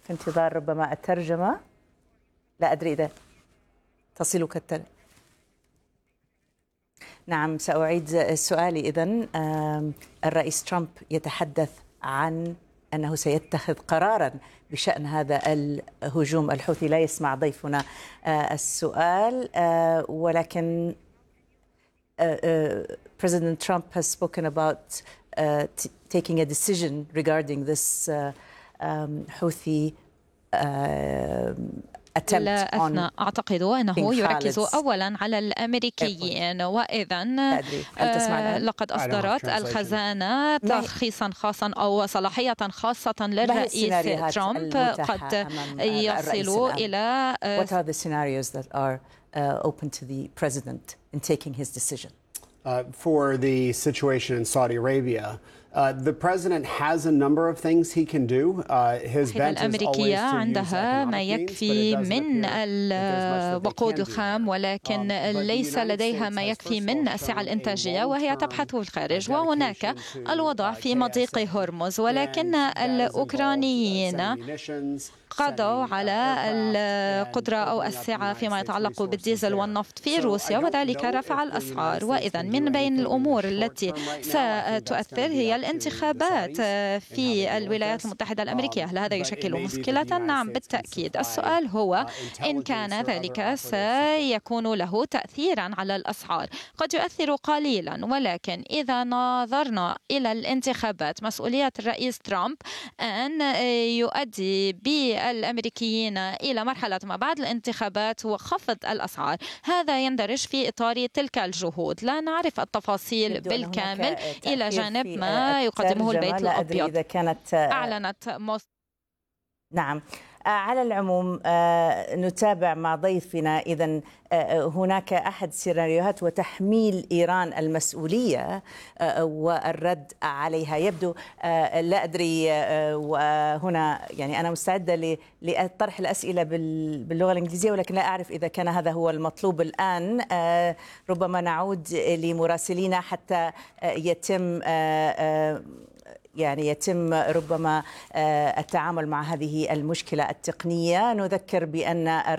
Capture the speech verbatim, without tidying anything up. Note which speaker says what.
Speaker 1: في انتظار ربما الترجمة. لا أدري إذا تصلك الترجمة. نعم سأعيد سؤالي. إذن الرئيس ترامب يتحدث عن أنه سيتخذ قراراً بشأن هذا الهجوم الحوثي. لا يسمع ضيفنا السؤال، ولكن President Trump has spoken about uh, taking a decision regarding this uh, um, Houthi uh,
Speaker 2: أثناء أعتقد أنه يركز أولا على الأمريكيين، وإذا لقد أصدرت الخزانة ترخيصا خاصا أو صلاحية خاصة للرئيس ترامب قد يصل إلى
Speaker 1: What are the scenarios that are uh, open to the president in taking his decision?
Speaker 3: Uh, for the situation in Saudi Arabia, uh, the president has a number of things he can do. Uh, his bent is always to use
Speaker 2: عندها ما يكفي من الوقود الخام، ولكن ليس لديها ما يكفي من السعة الإنتاجية، وهي تبحث في الخارج. وهناك الوضع في مضيق هرمز، ولكن الأوكرانيين قضوا على القدرة أو السعة فيما يتعلق بالديزل والنفط في روسيا، وذلك رفع الأسعار. وإذا من بين الأمور التي ستؤثر هي الانتخابات في الولايات المتحدة الأمريكية. هل هذا يشكل مشكلة؟ نعم بالتأكيد. السؤال هو إن كان ذلك سيكون له تأثيرا على الأسعار. قد يؤثر قليلا، ولكن إذا نظرنا إلى الانتخابات مسؤولية الرئيس ترامب أن يؤدي بالأمريكيين إلى مرحلة ما بعد الانتخابات وخفض الأسعار. هذا يندرج في إطار تلك الجهود. لا نعرف التفاصيل بالكامل إلى جانب ما يقدمه البيت الأبيض.
Speaker 1: إذا كانت
Speaker 2: أعلنت موس...
Speaker 1: نعم. على العموم نتابع مع ضيفنا. إذن هناك أحد سيناريوهات وتحميل إيران المسؤولية والرد عليها. يبدو لا أدري، وهنا يعني أنا مستعدة لطرح الأسئلة باللغة الإنجليزية، ولكن لا أعرف إذا كان هذا هو المطلوب الآن. ربما نعود لمراسلينا حتى يتم يعني يتم ربما التعامل مع هذه المشكلة التقنية. نذكر بأن